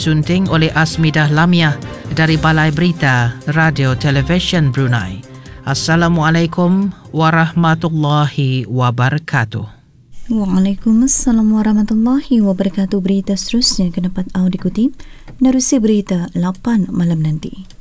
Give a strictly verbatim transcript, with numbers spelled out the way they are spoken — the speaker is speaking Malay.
disunting oleh Asmidah Lamiah dari Balai Berita Radio Television Brunei. Assalamualaikum warahmatullahi wabarakatuh. Waalaikumsalam warahmatullahi wabarakatuh. Berita seterusnya akan dapat awak ikuti Nerusi Berita lapan malam nanti.